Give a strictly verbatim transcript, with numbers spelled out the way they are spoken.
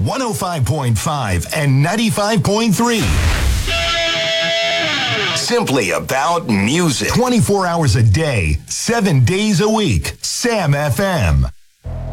one oh five point five and ninety-five point three. Simply about music. twenty-four hours a day, seven days a week. Sam F M.